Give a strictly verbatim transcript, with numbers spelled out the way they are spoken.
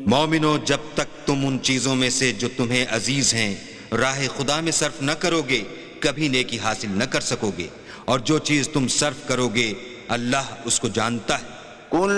मोमिनो, जब तक तुम उन चीजों में से जो तुम्हें अजीज हैं राह खुदा में सर्फ न करोगे, कभी नेकी हासिल न कर सकोगे। और जो चीज तुम सर्फ करोगे अल्लाह उसको जानता है।